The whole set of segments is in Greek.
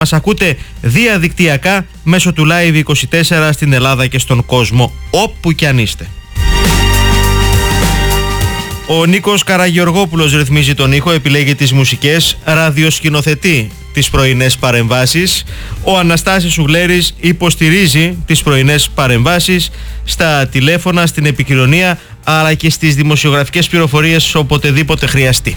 Μας ακούτε διαδικτυακά μέσω του Live24 στην Ελλάδα και στον κόσμο, όπου κι αν είστε. Ο Νίκος Καραγεωργόπουλος ρυθμίζει τον ήχο, επιλέγει τις μουσικές, ραδιοσκηνοθετεί τις πρωινές παρεμβάσεις. Ο Αναστάσης Ουγλέρης υποστηρίζει τις πρωινές παρεμβάσεις στα τηλέφωνα, στην επικοινωνία, αλλά και στις δημοσιογραφικές πληροφορίες οποτεδήποτε χρειαστεί.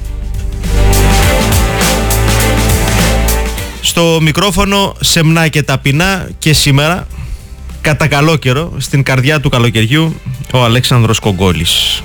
Στο μικρόφωνο σεμνά και ταπεινά και σήμερα, κατά καλό καιρό, στην καρδιά του καλοκαιριού, ο Αλέξανδρος Κογκόλης.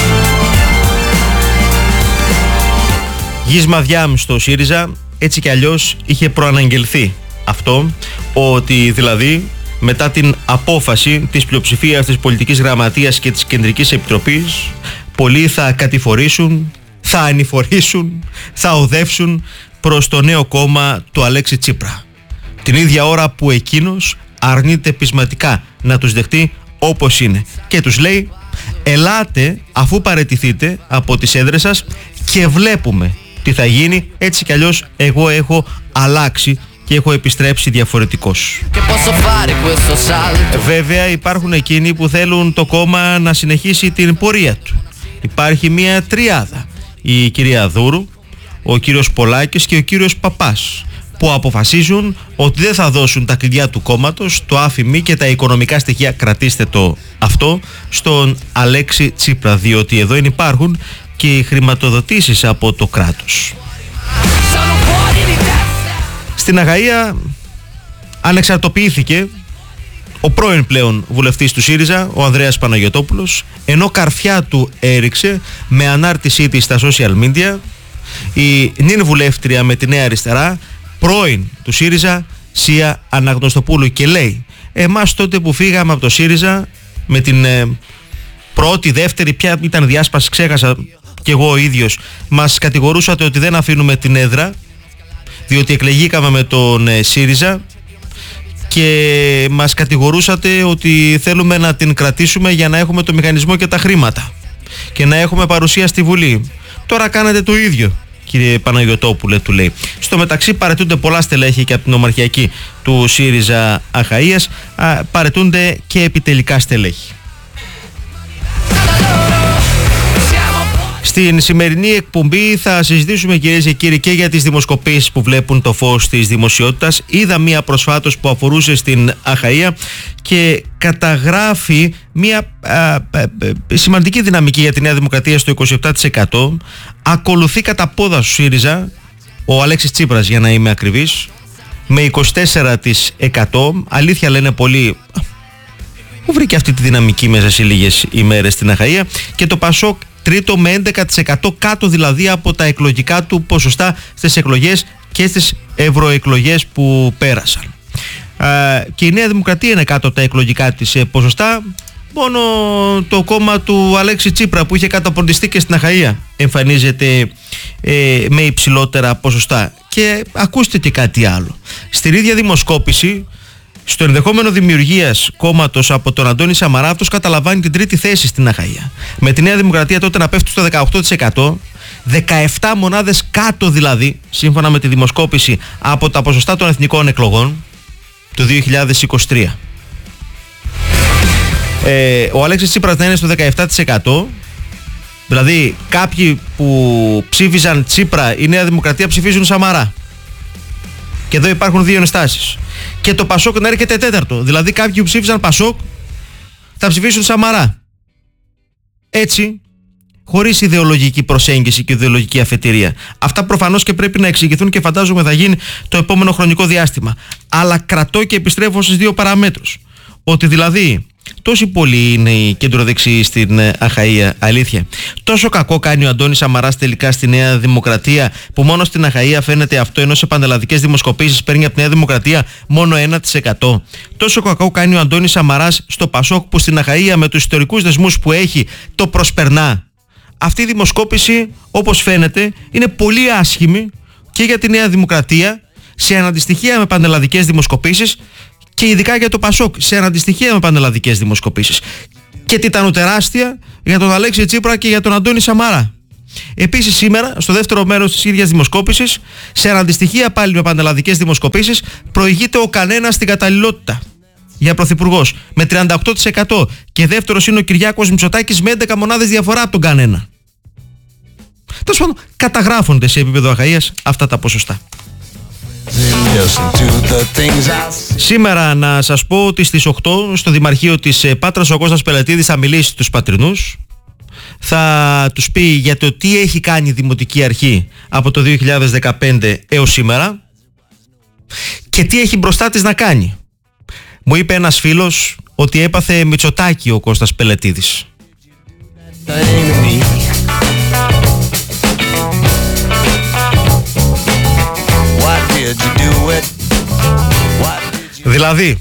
Γης μαδιάμ στο ΣΥΡΙΖΑ, έτσι κι αλλιώς είχε προαναγγελθεί αυτό, ότι δηλαδή μετά την απόφαση της πλειοψηφίας της πολιτικής γραμματείας και της κεντρικής επιτροπής, πολλοί θα κατηφορήσουν, θα ανηφορήσουν, θα οδεύσουν προς το νέο κόμμα του Αλέξη Τσίπρα. Την ίδια ώρα που εκείνος αρνείται πεισματικά να τους δεχτεί όπως είναι και τους λέει: ελάτε αφού παραιτηθείτε από τις έδρες σας και βλέπουμε τι θα γίνει, έτσι κι αλλιώς εγώ έχω αλλάξει και έχω επιστρέψει διαφορετικός. Βέβαια υπάρχουν εκείνοι που θέλουν το κόμμα να συνεχίσει την πορεία του. Υπάρχει μια τριάδα: η κυρία Δούρου, ο κύριος Πολάκης και ο κύριος Παπάς, που αποφασίζουν ότι δεν θα δώσουν τα κλειδιά του κόμματος, το άφημί και τα οικονομικά στοιχεία, κρατήστε το αυτό, στον Αλέξη Τσίπρα, διότι εδώ υπάρχουν και οι χρηματοδοτήσεις από το κράτος. Στην Αχαΐα ανεξαρτοποιήθηκε ο πρώην πλέον βουλευτής του ΣΥΡΙΖΑ, ο Ανδρέας Παναγιωτόπουλος, ενώ καρφιά του έριξε με ανάρτησή της στα social media η νυν βουλεύτρια με τη Νέα Αριστερά, πρώην του ΣΥΡΙΖΑ, Σία Αναγνωστοπούλου, και λέει: εμάς τότε που φύγαμε από το ΣΥΡΙΖΑ με την πρώτη, δεύτερη, ποια ήταν διάσπαση, ξέχασα κι εγώ ο ίδιος, μας κατηγορούσατε ότι δεν αφήνουμε την έδρα διότι εκλεγήκαμε με τον ΣΥΡΙΖΑ και μας κατηγορούσατε ότι θέλουμε να την κρατήσουμε για να έχουμε το μηχανισμό και τα χρήματα και να έχουμε παρουσία στη Βουλή. Τώρα κάνετε το ίδιο, κύριε Παναγιωτόπουλε, του λέει. Στο μεταξύ παραιτούνται πολλά στελέχη και από την ομαρχιακή του ΣΥΡΙΖΑ Αχαΐας, παραιτούνται και επιτελικά στελέχη. Στην σημερινή εκπομπή θα συζητήσουμε, κυρίες και κύριοι, και για τις δημοσκοπήσεις που βλέπουν το φως της δημοσιότητας. Είδα μία προσφάτως που αφορούσε στην Αχαΐα και καταγράφει μία σημαντική δυναμική για τη Νέα Δημοκρατία στο 27%. Ακολουθεί κατά πόδα στο ΣΥΡΙΖΑ ο Αλέξης Τσίπρας, για να είμαι ακριβής, με 24%. Αλήθεια λένε πολλοί, που βρήκε αυτή τη δυναμική μέσα σε λίγες ημέρες στην Αχαΐα, και το ΠΑΣΟΚ τρίτο με 11%, κάτω δηλαδή από τα εκλογικά του ποσοστά στις εκλογές και στις ευρωεκλογές που πέρασαν. Και η Νέα Δημοκρατία είναι κάτω από τα εκλογικά της ποσοστά. Μόνο το κόμμα του Αλέξη Τσίπρα, που είχε καταποντιστεί και στην Αχαΐα, εμφανίζεται με υψηλότερα ποσοστά. Και ακούστε και κάτι άλλο. Στην ίδια δημοσκόπηση, στο ενδεχόμενο δημιουργίας κόμματος από τον Αντώνη Σαμαρά, αυτός καταλαμβάνει την τρίτη θέση στην Αχαΐα. Με τη Νέα Δημοκρατία τότε να πέφτει στο 18%, 17 μονάδες κάτω δηλαδή, σύμφωνα με τη δημοσκόπηση, από τα ποσοστά των εθνικών εκλογών του 2023. Ο Αλέξης Τσίπρας να είναι στο 17%, δηλαδή κάποιοι που ψήφιζαν Τσίπρα η Νέα Δημοκρατία ψηφίζουν Σαμαρά. Και εδώ υπάρχουν δύο ενστάσεις. Και το ΠΑΣΟΚ να έρχεται τέταρτο. Δηλαδή κάποιοι που ψήφισαν ΠΑΣΟΚ θα ψηφίσουν Σαμαρά. Έτσι, χωρίς ιδεολογική προσέγγιση και ιδεολογική αφετηρία. Αυτά προφανώς και πρέπει να εξηγηθούν και φαντάζομαι θα γίνει το επόμενο χρονικό διάστημα. Αλλά κρατώ και επιστρέφω στις δύο παραμέτρους. Ότι δηλαδή τόσοι πολλοί είναι οι κεντροδεξιοί στην Αχαΐα, αλήθεια. Τόσο κακό κάνει ο Αντώνης Σαμαράς τελικά στη Νέα Δημοκρατία, που μόνο στην Αχαΐα φαίνεται αυτό, ενώ σε πανελλαδικές δημοσκοπήσεις παίρνει από τη Νέα Δημοκρατία μόνο 1%. Τόσο κακό κάνει ο Αντώνης Σαμαράς στο ΠΑΣΟΚ, που στην Αχαΐα με τους ιστορικούς δεσμούς που έχει το προσπερνά. Αυτή η δημοσκόπηση, όπως φαίνεται, είναι πολύ άσχημη και για τη Νέα Δημοκρατία, σε αναντιστοιχεία με πανελλαδικές δημοσκοπήσεις, και ειδικά για το ΠΑΣΟΚ, σε αναντιστοιχεία με πανελλαδικές δημοσκοπήσεις. Και τιτανοτεράστια για τον Αλέξη Τσίπρα και για τον Αντώνη Σαμαρά. Επίσης σήμερα, στο δεύτερο μέρος της ίδιας δημοσκόπησης, σε αναντιστοιχεία πάλι με πανελλαδικές δημοσκοπήσεις, προηγείται ο κανένας στην καταλληλότητα για πρωθυπουργός με 38% και δεύτερος είναι ο Κυριάκος Μητσοτάκης με 11 μονάδες διαφορά από τον κανένα. Τέλος πάντων, καταγράφονται σε επίπεδο Αχαΐας αυτά τα ποσοστά. Σήμερα να σας πω ότι στις 8 στο Δημαρχείο της Πάτρας ο Κώστας Πελετίδης θα μιλήσει στους πατρινούς. Θα τους πει για το τι έχει κάνει η Δημοτική Αρχή από το 2015 έως σήμερα και τι έχει μπροστά της να κάνει. Μου είπε ένας φίλος ότι έπαθε Μητσοτάκη ο Κώστας Πελετίδης. Δηλαδή,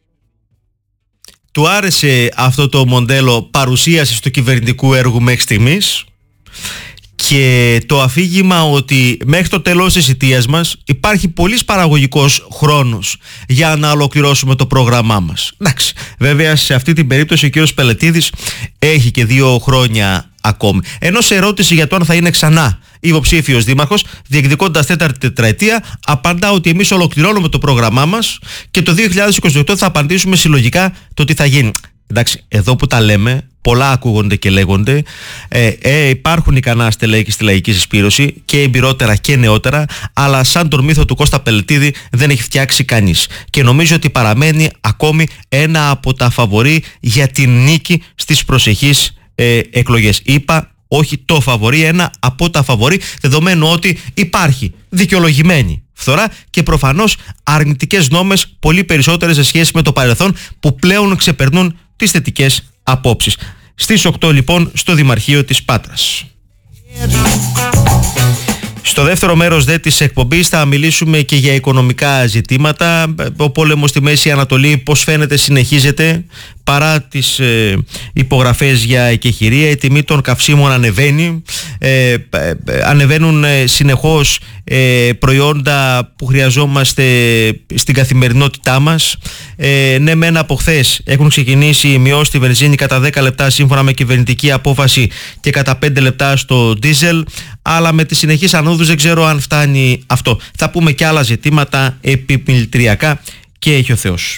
του άρεσε αυτό το μοντέλο παρουσίασης του κυβερνητικού έργου μέχρι στιγμής και το αφήγημα ότι μέχρι το τέλος της θητείας μας υπάρχει πολύς παραγωγικός χρόνος για να ολοκληρώσουμε το πρόγραμμά μας. Εντάξει, βέβαια σε αυτή την περίπτωση ο κύριος Πελετίδης έχει και 2 χρόνια ακόμη. Ενώ σε ερώτηση για το αν θα είναι ξανά υποψήφιος δήμαρχος, διεκδικώντας 4η τετραετία, απαντά ότι εμείς ολοκληρώνουμε το πρόγραμμά μας και το 2028 θα απαντήσουμε συλλογικά το τι θα γίνει. Εντάξει, εδώ που τα λέμε, πολλά ακούγονται και λέγονται. Υπάρχουν ικανά στελέχη στη λαϊκή συσπήρωση και εμπειρότερα και νεότερα, αλλά σαν τον μύθο του Κώστα Πελετίδη δεν έχει φτιάξει κανείς. Και νομίζω ότι παραμένει ακόμη ένα από τα φαβορί για την νίκη στις προσεχείς εκλογές. Είπα όχι το φαβορί, ένα από τα φαβορί, δεδομένου ότι υπάρχει δικαιολογημένη φθορά και προφανώς αρνητικές νόμες πολύ περισσότερες σε σχέση με το παρελθόν που πλέον ξεπερνούν τις θετικές απόψεις. Στις 8 λοιπόν στο Δημαρχείο της Πάτρας. Στο δεύτερο μέρος της εκπομπής θα μιλήσουμε και για οικονομικά ζητήματα. Ο πόλεμος στη Μέση Ανατολή, πώς φαίνεται, συνεχίζεται παρά τις υπογραφές για εκεχηρία. Η τιμή των καυσίμων ανεβαίνει. Ανεβαίνουν συνεχώς προϊόντα που χρειαζόμαστε στην καθημερινότητά μας. Ναι, μεν από χθες έχουν ξεκινήσει οι μειώσεις στη βενζίνη κατά 10 λεπτά σύμφωνα με κυβερνητική απόφαση και κατά 5 λεπτά στο ντίζελ, αλλά με τις συνεχείς ανόδους δεν ξέρω αν φτάνει αυτό. Θα πούμε και άλλα ζητήματα επιμελητριακά και έχει ο Θεός.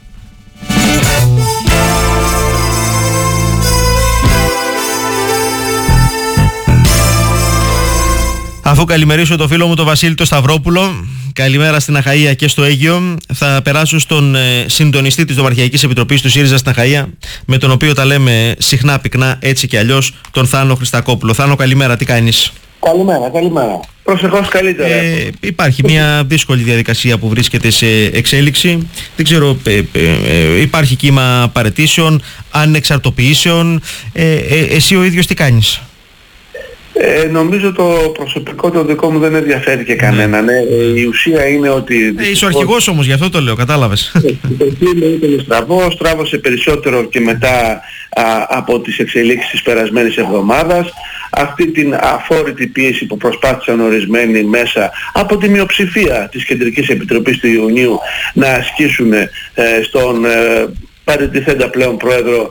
Αφού καλημερίσω το φίλο μου τον Βασίλη το Σταυρόπουλο, καλημέρα στην Αχαΐα και στο Αίγυο, θα περάσω στον συντονιστή της Δομαρχιακής Επιτροπής του ΣΥΡΙΖΑ στην Αχαΐα, με τον οποίο τα λέμε συχνά πυκνά έτσι και αλλιώς, τον Θάνο Χριστακόπουλο. Θάνο, καλημέρα, τι κάνεις? Καλημέρα. Προσεχώς καλύτερα. Υπάρχει μια δύσκολη διαδικασία που βρίσκεται σε εξέλιξη. Δεν ξέρω, υπάρχει κύμα παραιτήσεων, ανεξαρτοποιήσεων. Εσύ ο ίδιος τι κάνεις? Νομίζω το προσωπικό το δικό μου δεν ενδιαφέρει και κανέναν. Η ουσία είναι ότι... Είσαι ο αρχηγός όμως, γι' αυτό το λέω, κατάλαβες. Το κύριο ήταν στράβωσε περισσότερο και μετά από τις εξελίξεις της περασμένης εβδομάδας. Αυτή την αφόρητη πίεση που προσπάθησαν ορισμένοι μέσα από τη μειοψηφία της Κεντρικής Επιτροπής του Ιουνίου να ασκήσουν στον παραιτηθέντα πλέον πρόεδρο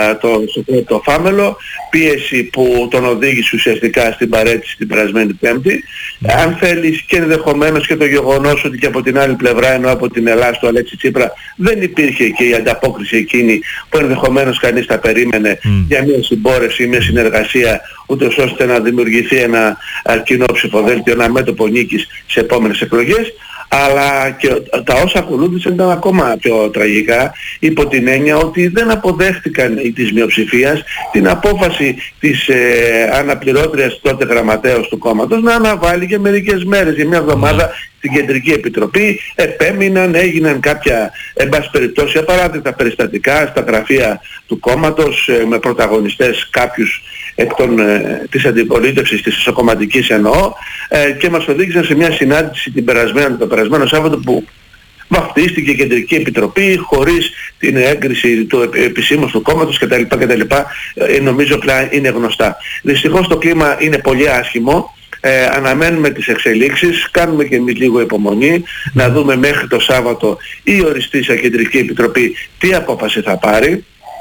το Φάμελο, πίεση που τον οδήγησε ουσιαστικά στην παραίτηση την περασμένη Πέμπτη. Αν θέλεις, και ενδεχομένως και το γεγονός ότι και από την άλλη πλευρά, ενώ από την Ελλάδα του Αλέξη Τσίπρα δεν υπήρχε και η ανταπόκριση εκείνη που ενδεχομένως κανείς τα περίμενε για μια συμπόρευση ή μια συνεργασία, ούτως ώστε να δημιουργηθεί ένα κοινό ψηφοδέλτιο, ένα μέτωπο νίκης σε επόμενες εκλογές. Αλλά και τα όσα ακολούθησαν ήταν ακόμα πιο τραγικά, υπό την έννοια ότι δεν αποδέχτηκαν της μειοψηφίας την απόφαση της αναπληρώτριας τότε γραμματέως του κόμματος να αναβάλει για μερικές μέρες, για μια εβδομάδα, στην Κεντρική Επιτροπή. Επέμειναν, έγιναν κάποια, εν πάση περιπτώσει, απαράδεκτα περιστατικά στα γραφεία του κόμματος, με πρωταγωνιστές κάποιους εκ της αντιπολίτευσης, της ισοκομματικής εννοώ, και μας οδήγησαν σε μια συνάντηση το περασμένο Σάββατο που βαφτίστηκε η Κεντρική Επιτροπή χωρίς την έγκριση του επισήμους του κόμματος κτλ. Νομίζω πλέον είναι γνωστά. Δυστυχώς το κλίμα είναι πολύ άσχημο. Αναμένουμε τις εξελίξεις, κάνουμε και εμείς λίγο υπομονή να δούμε μέχρι το Σάββατο η οριστήσα Κεντρική Επιτροπή τι απόφαση θα πάρει.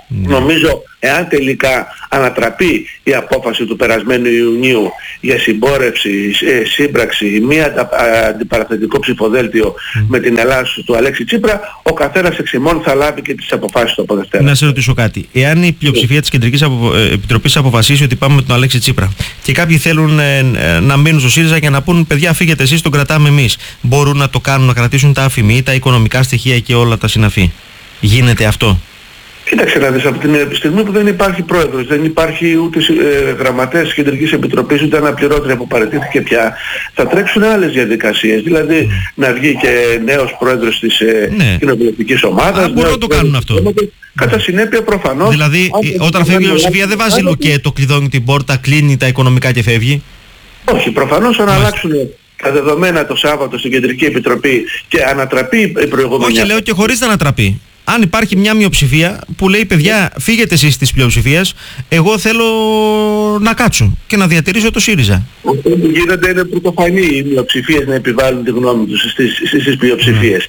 Νομίζω εάν τελικά ανατραπεί η απόφαση του περασμένου Ιουνίου για συμπόρευση, σύμπραξη, μία αντιπαραθετικό ψηφοδέλτιο με την Ελλάδα του Αλέξη Τσίπρα, ο καθένας εξ ημών θα λάβει και τις αποφάσεις του από Δευτέρα. Να σε ρωτήσω κάτι. Εάν η πλειοψηφία της Κεντρικής Επιτροπής αποφασίσει ότι πάμε με τον Αλέξη Τσίπρα και κάποιοι θέλουν να μείνουν στο ΣΥΡΙΖΑ και να πούν παιδιά φύγετε εσείς, τον κρατάμε εμείς, μπορούν να το κάνουν, να κρατήσουν τα αφημί, τα οικονομικά στοιχεία και όλα τα συναφή? Γίνεται αυτό? Κοίταξε να δεις, από την στιγμή που δεν υπάρχει πρόεδρος, δεν υπάρχει ούτε γραμματέας της Κεντρικής Επιτροπής, ούτε αναπληρώτρια που παραιτήθηκε πια, θα τρέξουν άλλες διαδικασίες. Δηλαδή να βγει και νέος πρόεδρος της κοινοβουλευτικής ομάδας. Μπορούν να το κάνουν αυτό. Κατά συνέπεια προφανώς. Δηλαδή όταν φεύγει η πλειοψηφία δεν βάζει λουκέτο, κλειδώνει την πόρτα, κλείνει τα οικονομικά και φεύγει. Όχι, προφανώς αν αλλάξουν τα δεδομένα το Σάββατο στην Κεντρική Επιτροπή και ανατραπεί η προηγούμενη. Όχι, λέω και χωρίς να ανατραπεί. Αν υπάρχει μια μειοψηφία που λέει παιδιά φύγετε εσείς της πλειοψηφίας, εγώ θέλω να κάτσω και να διατηρήσω το ΣΥΡΙΖΑ. Αυτό που γίνεται είναι πρωτοφανή οι μειοψηφίες να επιβάλλουν τη γνώμη τους στις πλειοψηφίες.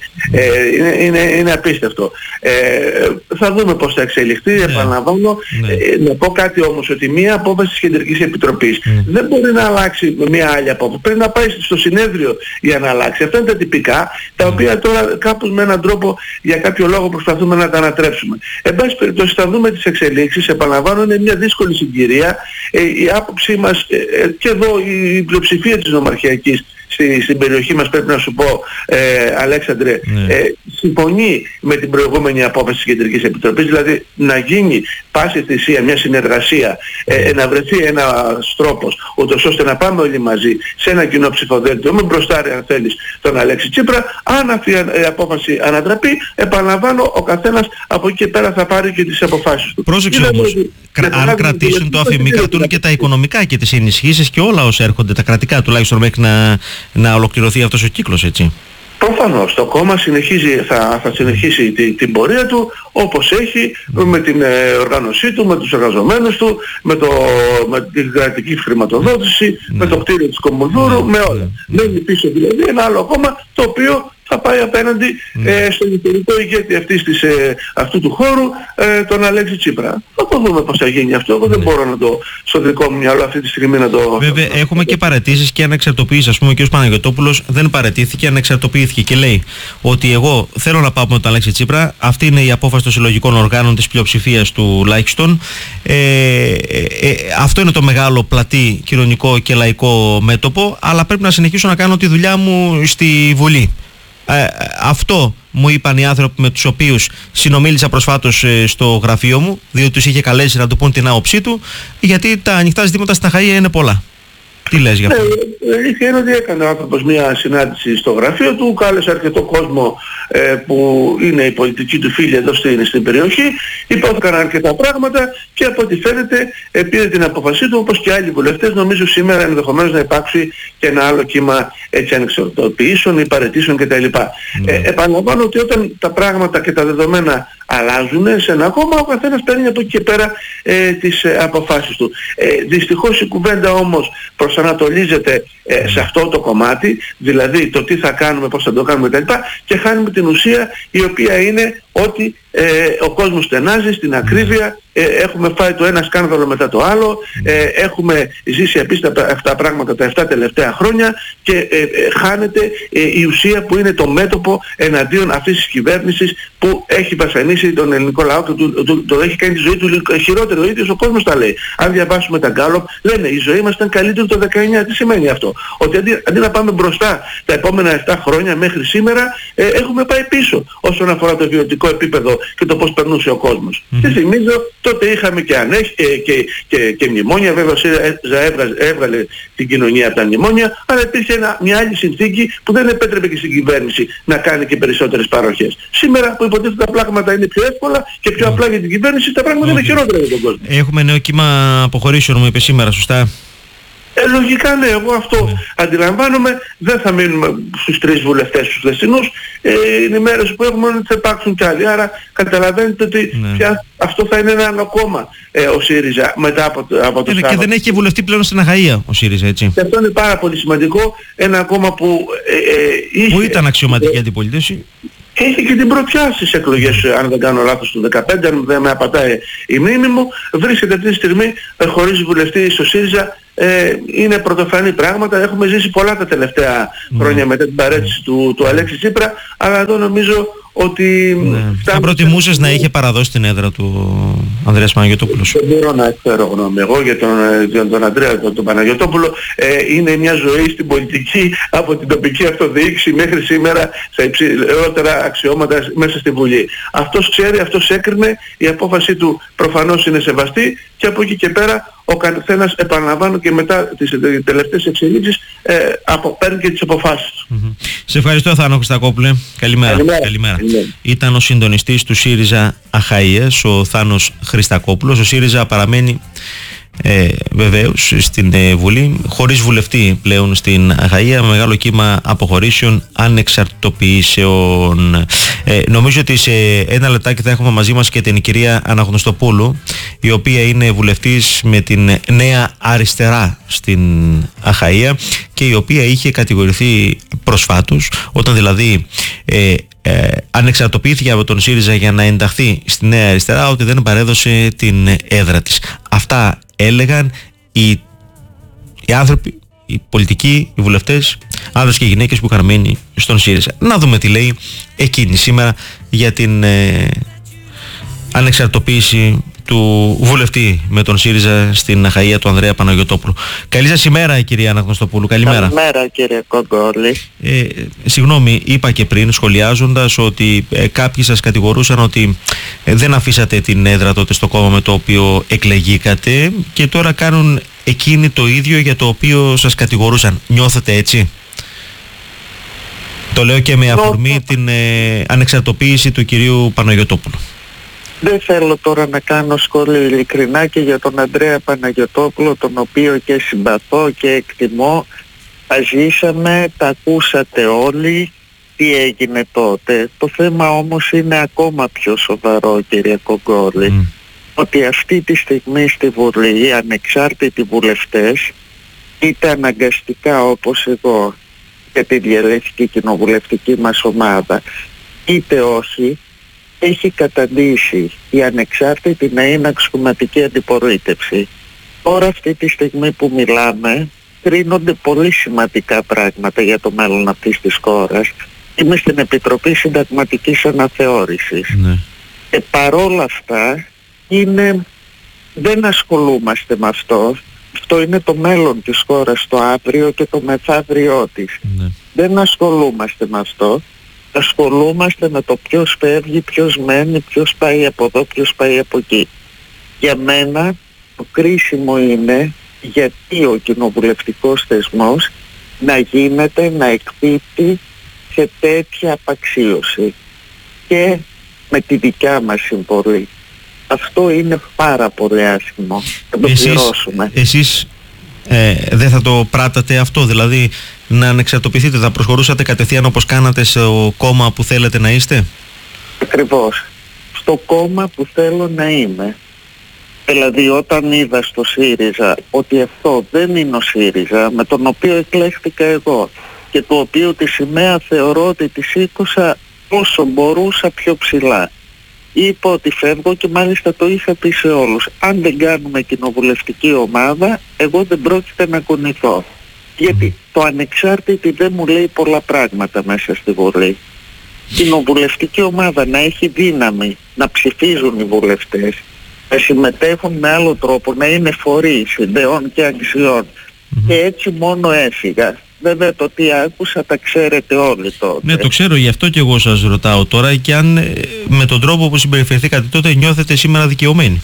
Είναι απίστευτο. Θα δούμε πώς θα εξελιχθεί, επαναλαμβάνω. Να πω κάτι όμως, ότι μία απόφαση της Κεντρικής Επιτροπής δεν μπορεί να αλλάξει με μία άλλη απόφαση. Πρέπει να πάει στο συνέδριο για να αλλάξει. Αυτά είναι τα τυπικά, τα οποία τώρα κάπως με έναν τρόπο για κάποιο λόγο προσπαθούμε να τα ανατρέψουμε. Εν πάση περιπτώσει θα δούμε τις εξελίξεις, επαναλαμβάνω, είναι μια δύσκολη συγκυρία. Η άποψή μας και εδώ η πλειοψηφία της νομαρχιακής στην περιοχή μας, πρέπει να σου πω, Αλέξανδρε, συμφωνεί με την προηγούμενη απόφαση της Κεντρικής Επιτροπής, δηλαδή να γίνει πάση θυσία μια συνεργασία, να βρεθεί ένας τρόπος, ούτως ώστε να πάμε όλοι μαζί σε ένα κοινό ψηφοδέλτιο, με μπροστάρι αν θέλεις τον Αλέξη Τσίπρα. Αν αυτή η απόφαση ανατραπεί, επαναλαμβάνω, ο καθένας από εκεί και πέρα θα πάρει και τις αποφάσεις του. Πρόσεξε όμως, αν κρατήσουν το αφημί, κρατούν και τα οικονομικά και τις ενισχύσεις και όλα όσα έρχονται, τα κρατικά τουλάχιστον, μέχρι να ολοκληρωθεί αυτός ο κύκλος, έτσι. Προφανώς το κόμμα θα συνεχίσει την πορεία του όπως έχει, με την οργάνωσή του, με τους εργαζομένους του, με την κρατική χρηματοδότηση, με το κτίριο της Κομοδούρου, με όλα. Μένει πίσω δηλαδή ένα άλλο κόμμα το οποίο θα πάει απέναντι στον ιστορικό ηγέτη αυτού του χώρου, τον Αλέξη Τσίπρα. Θα το δούμε πώς θα γίνει αυτό. Εγώ δεν μπορώ να στο δικό μου μυαλό αυτή τη στιγμή να το... Βέβαια έχουμε και παραιτήσεις και ανεξαρτοποίησεις. Ας πούμε ο κ. Παναγιωτόπουλος δεν παραιτήθηκε, ανεξαρτοποιήθηκε και λέει ότι εγώ θέλω να πάω με τον Αλέξη Τσίπρα. Αυτή είναι η απόφαση των συλλογικών οργάνων της πλειοψηφίας τουλάχιστον. Αυτό είναι το μεγάλο πλατή κοινωνικό και λαϊκό μέτωπο, αλλά πρέπει να συνεχίσω να κάνω τη δουλειά μου στη Βουλή. Αυτό μου είπαν οι άνθρωποι με τους οποίους συνομίλησα προσφάτως στο γραφείο μου, διότι τους είχε καλέσει να του πούν την άποψή του, γιατί τα ανοιχτά ζητήματα στα Αχαΐα είναι πολλά. Τι λες γι' αυτό? Αλήθεια είναι ότι έκανε ο άνθρωπος μια συνάντηση στο γραφείο του, κάλεσε αρκετό κόσμο που είναι οι πολιτικοί του φίλοι εδώ στην περιοχή, υπόθηκαν αρκετά πράγματα και από ό,τι φαίνεται πήρε την αποφασή του, όπως και άλλοι βουλευτές. Νομίζω σήμερα ενδεχομένως να υπάρξει και ένα άλλο κύμα ανεξαρτοποιήσεων ή παραιτήσεων κτλ. Επαναλαμβάνω ότι όταν τα πράγματα και τα δεδομένα αλλάζουν σε ένα κόμμα, ο καθένας παίρνει από εκεί και πέρα τις αποφάσεις του. Δυστυχώς η κουβέντα όμως προσανατολίζεται σε αυτό το κομμάτι, δηλαδή το τι θα κάνουμε, πώς θα το κάνουμε κτλ. Και χάνουμε την ουσία, η οποία είναι ότι ο κόσμος στενάζει στην ακρίβεια, έχουμε φάει το ένα σκάνδαλο μετά το άλλο, έχουμε ζήσει απίστευτα αυτά πράγματα τα 7 τελευταία χρόνια και χάνεται η ουσία που είναι το μέτωπο εναντίον αυτής της κυβέρνησης που έχει βασανίσει τον ελληνικό λαό και το έχει κάνει τη ζωή του χειρότερο. Ο ίδιος ο κόσμος τα λέει. Αν διαβάσουμε τα Γκάλοπ, λένε η ζωή μας ήταν καλύτερη το 19. Τι σημαίνει αυτό? Ότι αντί να πάμε μπροστά τα επόμενα 7 χρόνια μέχρι σήμερα, έχουμε πάει πίσω όσον αφορά το βιωτικό επίπεδο και το πώς περνούσε ο κόσμος. Και θυμίζω, τότε είχαμε και μνημόνια, βέβαια ο ΣΥΡΙΖΑ έβγαλε την κοινωνία από τα μνημόνια, αλλά υπήρχε μια άλλη συνθήκη που δεν επέτρεπε και στην κυβέρνηση να κάνει και περισσότερες παροχές. Σήμερα που υποτίθεται τα πράγματα είναι πιο εύκολα και πιο απλά για την κυβέρνηση, τα πράγματα είναι χειρότερα για τον κόσμο. Έχουμε νέο κύμα αποχωρήσεων, μου είπε σήμερα, σωστά? Λογικά ναι, εγώ αυτό αντιλαμβάνομαι. Δεν θα μείνουμε στους 3 βουλευτές τους χθεσινούς. Είναι οι μέρες που έχουμε ότι θα υπάρξουν κι άλλοι. Άρα καταλαβαίνετε ότι πια αυτό θα είναι ένα άλλο κόμμα ο ΣΥΡΙΖΑ μετά από το Σάββατο. Και δεν έχει και βουλευτή πλέον στην Αχαΐα ο ΣΥΡΙΖΑ, έτσι. Και αυτό είναι πάρα πολύ σημαντικό. Ένα κόμμα που που ήταν αξιωματική αντιπολίτευση. έχει και την πρωτιά στις εκλογές, αν δεν κάνω λάθος, του 2015, αν δεν με απατάει η μνήμη μου, βρίσκεται αυτή τη στιγμή χωρίς βουλευτή στο ΣΥΡΙΖΑ. Είναι πρωτοφανή πράγματα. Έχουμε ζήσει πολλά τα τελευταία χρόνια μετά την παρέτηση του Αλέξη Τσίπρα, αλλά εδώ νομίζω ότι... Θα προτιμούσες να είχε παραδώσει την έδρα του Ανδρέας Παναγιωτόπουλος? Δεν μπορώ να εκφέρω γνώμη. Εγώ για τον Ανδρέα τον Παναγιωτόπουλο, είναι μια ζωή στην πολιτική από την τοπική αυτοδιοίκηση μέχρι σήμερα στα υψηλότερα αξιώματα μέσα στη Βουλή. Αυτός ξέρει, αυτός έκρινε, η απόφαση του προφανώς είναι σεβαστή και από εκεί και πέρα ο καθένας, επαναλαμβάνω, και μετά τις τελευταίες εξελίξεις παίρνει και τις αποφάσεις του. Σε ευχαριστώ, Θάνο Χριστακόπουλε. Καλημέρα. Καλημέρα. Ήταν ο συντονιστής του ΣΥΡΙΖΑ Αχαΐας, ο Θάνος Χριστακόπουλος. Ο ΣΥΡΙΖΑ παραμένει βεβαίως στην Βουλή, χωρίς βουλευτή πλέον στην Αχαΐα, με μεγάλο κύμα αποχωρήσεων, ανεξαρτητοποιήσεων. Νομίζω ότι σε ένα λεπτάκι θα έχουμε μαζί μας και την κυρία Αναγνωστοπούλου, η οποία είναι βουλευτής με την Νέα Αριστερά στην Αχαΐα και η οποία είχε κατηγορηθεί προσφάτως, όταν δηλαδή ανεξαρτοποιήθηκε από τον ΣΥΡΙΖΑ για να ενταχθεί στη Νέα Αριστερά, ότι δεν παρέδωσε την έδρα της. Αυτά έλεγαν οι άνθρωποι, οι πολιτικοί, οι βουλευτές, άνδρες και γυναίκες που είχαν μείνει στον ΣΥΡΙΖΑ. Να δούμε τι λέει εκείνη σήμερα για την ανεξαρτοποίηση του βουλευτή με τον ΣΥΡΙΖΑ στην Αχαΐα, του Ανδρέα Παναγιωτόπουλου. Καλή σας ημέρα, κυρία Αναγνωστοπούλου. Καλημέρα. Καλημέρα, κύριε Κογκόλη. Συγγνώμη, είπα και πριν σχολιάζοντας ότι κάποιοι σας κατηγορούσαν ότι δεν αφήσατε την έδρα τότε στο κόμμα με το οποίο εκλεγήκατε και τώρα κάνουν εκείνοι το ίδιο για το οποίο σας κατηγορούσαν. Νιώθετε έτσι? Το λέω και με αφορμή την ανεξαρτοποίηση του κυρίου Παναγιωτόπουλου. Δεν θέλω τώρα να κάνω σχόλιο ειλικρινά και για τον Ανδρέα Παναγιωτόπουλο, τον οποίο και συμπαθώ και εκτιμώ. Ζήσαμε, τα ακούσατε όλοι, τι έγινε τότε. Το θέμα όμως είναι ακόμα πιο σοβαρό, κύριε Κογκόλη. Ότι αυτή τη στιγμή στη Βουλή οι ανεξάρτητοι βουλευτές, είτε αναγκαστικά όπως εγώ και τη διαλεκτική κοινοβουλευτική μας ομάδα, είτε όχι, έχει καταντήσει η ανεξάρτητη να είναι αξιωματική αντιπολίτευση. Τώρα αυτή τη στιγμή που μιλάμε κρίνονται πολύ σημαντικά πράγματα για το μέλλον αυτής της χώρας. Είμαι στην Επιτροπή Συνταγματικής Αναθεώρησης. Και παρόλα αυτά δεν ασχολούμαστε με αυτό. Αυτό είναι το μέλλον της χώρας, το αύριο και το μεθαύριό της. Δεν ασχολούμαστε με αυτό. Ασχολούμαστε με το ποιος φεύγει, ποιος μένει, ποιος πάει από εδώ, ποιος πάει από εκεί. Για μένα το κρίσιμο είναι γιατί ο κοινοβουλευτικός θεσμός να γίνεται, να εκπίπτει σε τέτοια απαξίωση και με τη δικιά μας συμβολή. Αυτό είναι πάρα πολύ άσχημο. Θα το πληρώσουμε. Εσείς δεν θα το πράτατε αυτό, δηλαδή να ανεξαρτοποιηθείτε, θα προσχωρούσατε κατευθείαν όπως κάνατε στο κόμμα που θέλετε να είστε? Ακριβώς. Στο κόμμα που θέλω να είμαι. Δηλαδή όταν είδα στο ΣΥΡΙΖΑ ότι αυτό δεν είναι ο ΣΥΡΙΖΑ με τον οποίο εκλέχθηκα εγώ και το οποίο τη σημαία θεωρώ ότι τη σήκωσα όσο μπορούσα πιο ψηλά. Είπα ότι φεύγω και μάλιστα το είχα πει σε όλους. Αν δεν κάνουμε κοινοβουλευτική ομάδα, εγώ δεν πρόκειται να κουνηθώ. Γιατί το ανεξάρτητη δεν μου λέει πολλά πράγματα μέσα στη Βουλή. Κοινοβουλευτική ομάδα να έχει δύναμη, να ψηφίζουν οι βουλευτές, να συμμετέχουν με άλλο τρόπο, να είναι φορείς ιδεών και αξιών. Και έτσι μόνο έφυγα. Βέβαια το τι άκουσα τα ξέρετε όλοι τότε. Ναι, το ξέρω, γι' αυτό και εγώ σας ρωτάω τώρα, και αν με τον τρόπο που συμπεριφερθήκατε τότε νιώθετε σήμερα δικαιωμένοι?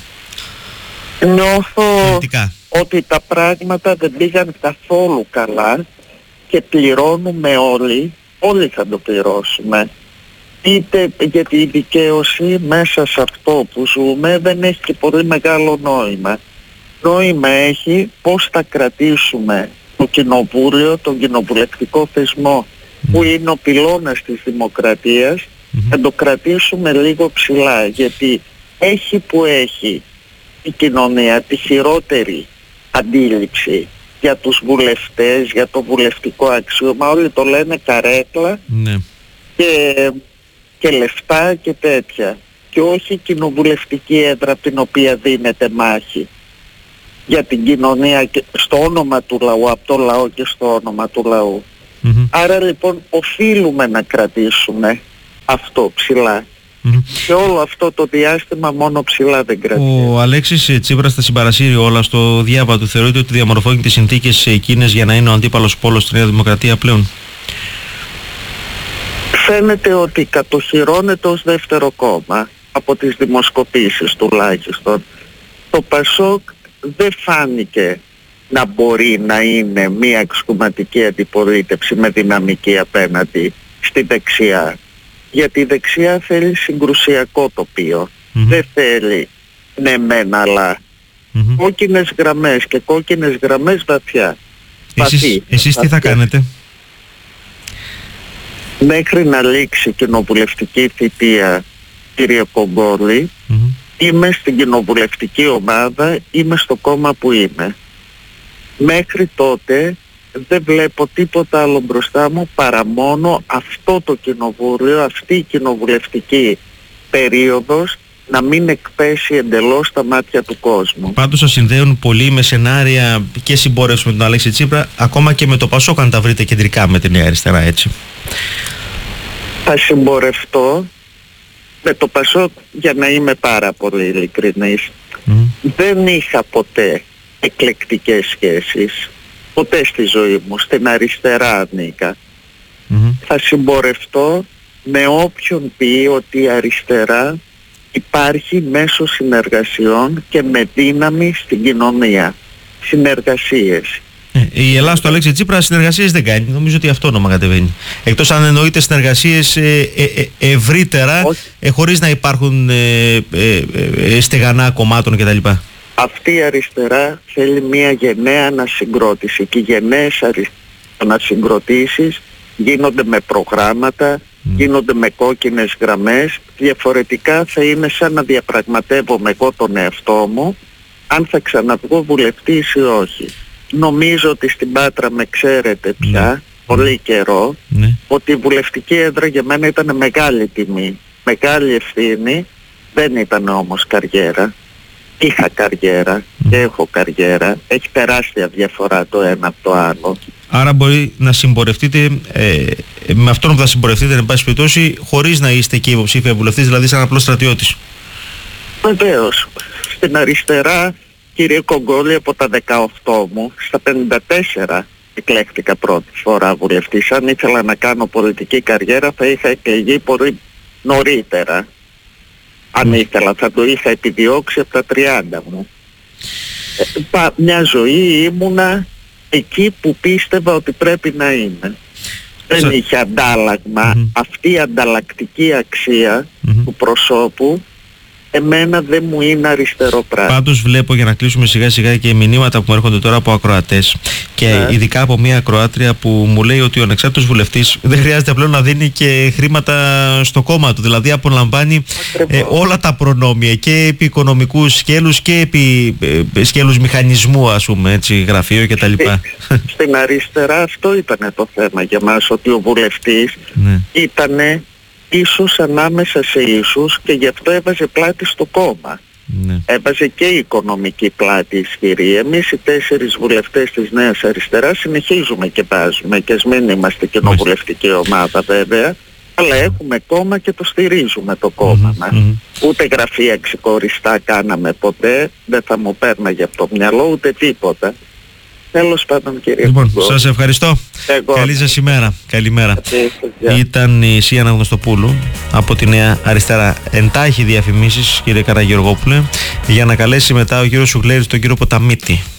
Νιώθω ότι τα πράγματα δεν πήγαν καθόλου καλά και πληρώνουμε όλοι θα το πληρώσουμε. Είτε γιατί η δικαίωση μέσα σε αυτό που ζούμε δεν έχει και πολύ μεγάλο νόημα. Νόημα έχει πώς θα κρατήσουμε το κοινοβούλιο, τον κοινοβουλευτικό θεσμό που είναι ο πυλώνας της δημοκρατίας, να το κρατήσουμε λίγο ψηλά, γιατί έχει που έχει η κοινωνία τη χειρότερη αντίληψη για τους βουλευτές, για το βουλευτικό αξίωμα. Όλοι το λένε καρέκλα και και λεφτά και τέτοια, και όχι κοινοβουλευτική έδρα από την οποία δίνεται μάχη για την κοινωνία και στο όνομα του λαού, από το λαό και στο όνομα του λαού. Άρα λοιπόν οφείλουμε να κρατήσουμε αυτό ψηλά. Και όλο αυτό το διάστημα μόνο ψηλά δεν κρατήσει. Ο Αλέξης Τσίπρας τα συμπαρασύρει όλα στο διάβα του. Θεωρείται ότι διαμορφώνει τις συνθήκες εκείνες για να είναι ο αντίπαλος πόλος στη Νέα Δημοκρατία πλέον? Φαίνεται ότι κατοχυρώνεται ως δεύτερο κόμμα από τις δημοσκοπήσεις τουλάχιστον. Το ΠΑΣΟΚ δεν φάνηκε να μπορεί να είναι μια εξκομματική αντιπολίτευση με δυναμική απέναντι στη δεξιά. Γιατί η δεξιά θέλει συγκρουσιακό τοπίο. Δεν θέλει ναι μεν αλλά. Κόκκινες γραμμές και κόκκινες γραμμές βαθιά. Εσείς τι θα κάνετε? Μέχρι να λήξει η κοινοβουλευτική θητεία, κύριε Κογκόλη, είμαι στην κοινοβουλευτική ομάδα, είμαι στο κόμμα που είμαι. Μέχρι τότε δεν βλέπω τίποτα άλλο μπροστά μου παρά μόνο αυτό το κοινοβούλιο, αυτή η κοινοβουλευτική περίοδος να μην εκπέσει εντελώς τα μάτια του κόσμου. Πάντως σας συνδέουν πολύ με σενάρια και συμπόρευση με τον Αλέξη Τσίπρα, ακόμα και με το ΠΑΣΟΚ, αν τα βρείτε κεντρικά με τη Νέα Αριστερά, έτσι. Θα συμπορευτώ με το ΠΑΣΟΚ, για να είμαι πάρα πολύ ειλικρινής. Δεν είχα ποτέ εκλεκτικές σχέσεις, ποτέ στη ζωή μου, στην αριστερά ανήκα. Θα συμπορευτώ με όποιον πει ότι η αριστερά υπάρχει μέσω συνεργασιών και με δύναμη στην κοινωνία. Συνεργασίες. Η Ελλάδα στο Αλέξη Τσίπρα συνεργασίες δεν κάνει. Νομίζω ότι αυτόνομα κατεβαίνει. Εκτός αν εννοείται συνεργασίες ευρύτερα, χωρίς να υπάρχουν στεγανά κομμάτων κτλ. Αυτή η αριστερά θέλει μια γενναία ανασυγκρότηση, και οι γενναίες ανασυγκροτήσεις γίνονται με προγράμματα, γίνονται με κόκκινες γραμμές. Διαφορετικά θα είναι σαν να διαπραγματεύομαι εγώ τον εαυτό μου αν θα ξαναβγώ βουλευτής ή όχι. Νομίζω ότι στην Πάτρα με ξέρετε πια, πολύ καιρό, ότι η βουλευτική έδρα για μένα ήταν μεγάλη τιμή, μεγάλη ευθύνη, δεν ήταν όμως καριέρα. Είχα καριέρα και έχω καριέρα, έχει τεράστια διαφορά το ένα από το άλλο. Άρα μπορεί να συμπορευτείτε με αυτόν που θα συμπορευτείτε, εν πάση περιπτώσει, χωρίς να είστε και υποψήφια βουλευτής, δηλαδή σαν απλός στρατιώτης. Βεβαίως. Στην αριστερά, κύριε Κογκόλη, από τα 18 μου, στα 54 εκλέχτηκα πρώτη φορά βουλευτής. Αν ήθελα να κάνω πολιτική καριέρα θα είχα εκλεγεί πολύ νωρίτερα. Αν ήθελα θα το είχα επιδιώξει από τα 30 μου. Μια ζωή ήμουνα εκεί που πίστευα ότι πρέπει να είμαι. Δεν είχε αντάλλαγμα. Αυτή η ανταλλακτική αξία του προσώπου εμένα δεν μου είναι αριστερό πράγμα. Πάντως βλέπω, για να κλείσουμε σιγά σιγά, και μηνύματα που μου έρχονται τώρα από ακροατές και ειδικά από μια ακροάτρια που μου λέει ότι ο ανεξάρτητος βουλευτής δεν χρειάζεται πλέον να δίνει και χρήματα στο κόμμα του, δηλαδή απολαμβάνει όλα τα προνόμια και επί οικονομικούς σκέλους και επί σκέλους μηχανισμού, ας πούμε, έτσι, γραφείο κτλ. Στην αριστερά αυτό ήταν το θέμα για μας, ότι ο βουλευτής ήτανε ίσως ανάμεσα σε ίσους, και γι' αυτό έβαζε πλάτη στο κόμμα. Έβαζε και η οικονομική πλάτη ισχυρή. Εμείς οι 4 βουλευτές της Νέας Αριστεράς συνεχίζουμε και βάζουμε, και ας μην είμαστε κοινοβουλευτική ομάδα βέβαια, αλλά έχουμε κόμμα και το στηρίζουμε το κόμμα μας. Ούτε γραφεία ξεχωριστά κάναμε ποτέ, δεν θα μου πέρναγε από το μυαλό ούτε τίποτα. Τέλος πάντων, κύριε. Λοιπόν, σας ευχαριστώ. Καλή σας ημέρα. Καλημέρα. Ήταν η Σία Αναγνωστοπούλου από τη Νέα Αριστερά. Εντάχει διαφημίσεις, κύριε Καραγεωργόπουλε, για να καλέσει μετά ο κύριος Σουγλέρης τον κύριο Ποταμίτη.